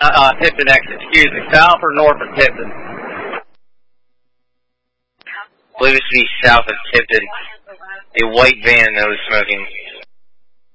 Tipton exit, excuse me. South or north of Tipton? I believe it to be south of Tipton. A white van that was smoking.